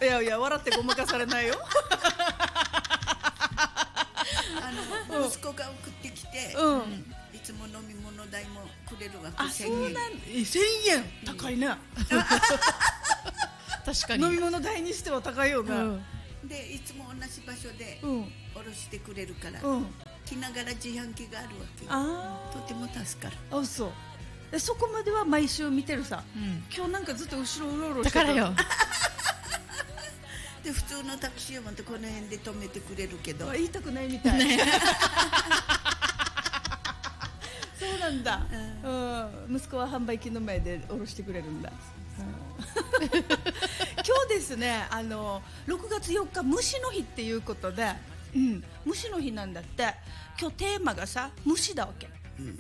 いやいや笑ってごまかされないよ息子が送ってきて、いつも飲み物代もくれるわけ。 1000円。1000円高いね確かに飲み物代にしては高いよね、 でいつも同じ場所でおろしてくれるから、来ながら自販機があるわけ。とても助かる。 あ、そうでそこまでは毎週見てるさ、今日なんかずっと後ろうろうろしてだからよで普通のタクシーを持ってこの辺で止めてくれるけど、 言いたくないみたい、ね、そうなんだ、息子は販売機の前で降ろしてくれるんだ、今日ですね6月4日虫の日っていうことで、虫の日なんだって。今日テーマがさ虫だわけ、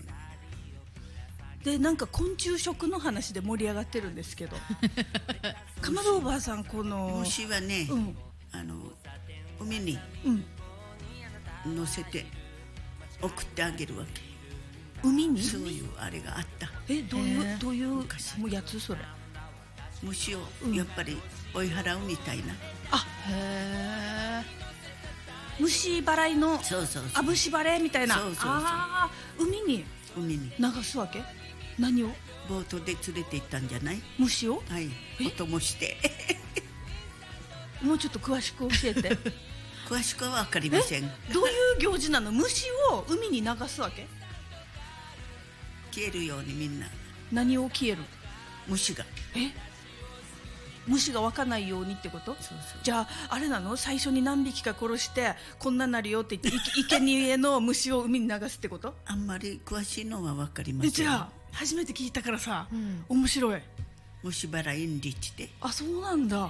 でなんか昆虫食の話で盛り上がってるんですけどかまどおばあさんこの虫はね、海に乗せて送ってあげるわけ。 海にそういうあれがあった。 どういうもうやつそれ。 虫をやっぱり追い払うみたいな。 へえ。虫払いのあぶし払いみたいな。海に流すわけ。何をボートで連れて行ったんじゃない。 虫を。 はい、お供してもうちょっと詳しく教えて詳しくは分かりません。 どういう行事なの。虫を海に流すわけ。 消えるようにみんな。 何を消える。 虫が。 虫が湧かないようにってこと。じゃああれなの。最初に何匹か殺してこんななるよって言って生贄の虫を海に流すってこと。 あんまり詳しいのは分かりません。 じゃあ初めて聞いたからさ、面白い。 虫払いにして。 あ、そうなんだ。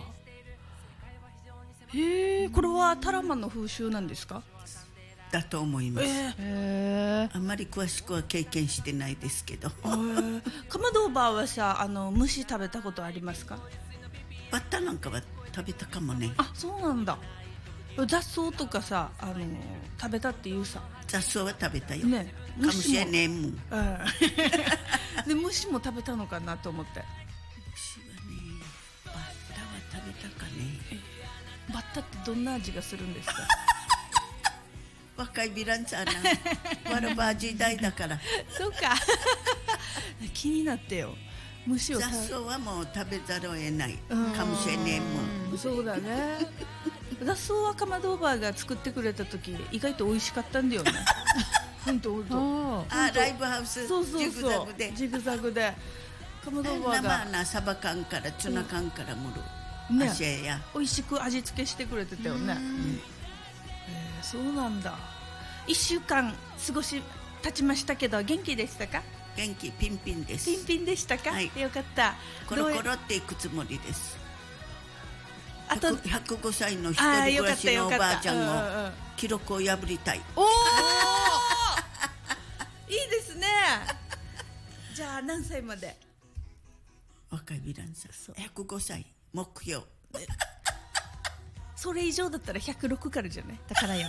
へえ。これはタラマンの風習なんですか。 だと思います。あんまり詳しくは経験してないですけどかまどおばあはさ虫食べたことありますか。 バッタなんかは食べたかもね。 あ、そうなんだ。雑草とかさ食べたっていうさ。 雑草は食べたよね。 かもしれねえもん。 で虫も食べたのかなと思って。 虫はね、バッタは食べたかね。 バッタってどんな味がするんですか。 若いビランツァーなわらば時代だからそうか気になってよ。虫を雑草はもう食べざるを得ないかもしれねえもん。 そうだね雑草はかまどおばあが作ってくれた時意外と美味しかったんだよねほんとライブハウスジグザグでジグザグでかまどおばあが生なサバ缶からツナ缶からもる足や美味しく味付けしてくれてたよね。そうなんだ。1週間経ちましたけど元気でしたか。 元気ピンピンです。 ピンピンでしたか、よかった。 コロコロっていくつもりです。 あと 105歳の一人暮らしのおばあちゃんの記録を破りたい。 おいいですねじゃあ何歳まで。 若いヴィランさん105歳目標それ以上だったら106からじゃない。 だからよ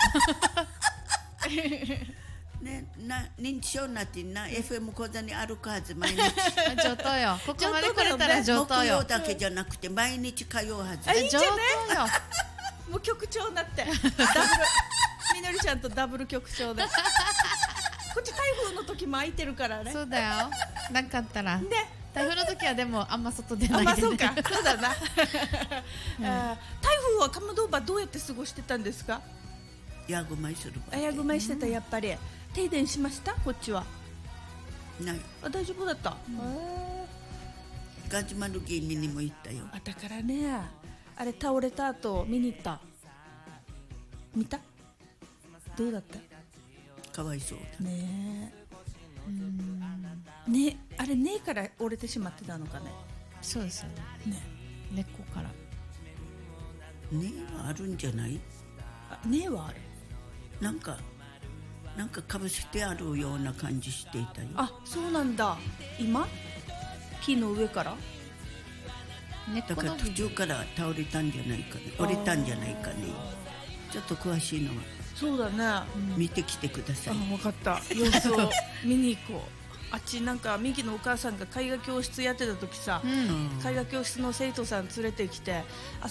ね、認知症になってな FM 講座に歩くはず毎日上等よ。ここまで来れたら上等よ。 木曜だけじゃなくて毎日通うはず。 いいんじゃね。 よもう局長になってみのりちゃんとダブル局長でこっち台風の時も空いてるからね。 そうだよ。なんかあったらね。 台風の時はでもあんま外出ないで、ね。 まあそうかそうだな台風はかまどおばどうやって過ごしてたんですか。 ヤグマイするヤグマイしてた。やっぱり停電しましたこっちは。 ない。 大丈夫だった。 ガジュマルギー見にも行ったよ。 だからねあれ倒れた後見に行った。見た。どうだった。 かわいそうだね。ね、あれ根から折れてしまってたのかね。 そうですよね。根っこから根はあるんじゃない。 根はある。 なんかかぶせてあるような感じしていたよ。 あ、そうなんだ。今木の上からだから途中から倒れたんじゃないかね。折れたんじゃないかね。ちょっと詳しいのはそうだね、 見てきてください。 分かった様子を見に行こうあっちなんかミキのお母さんが絵画教室やってた時さ、絵画教室の生徒さん連れてきて